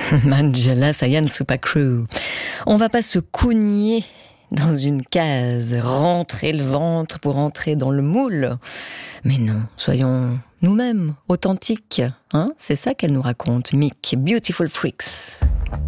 Angela Sayan Super Crew. On va pas se cougner dans une case, rentrer le ventre pour entrer dans le moule. Mais non, soyons nous-mêmes, authentiques. Hein, c'est ça qu'elle nous raconte, Mick, Beautiful Freaks.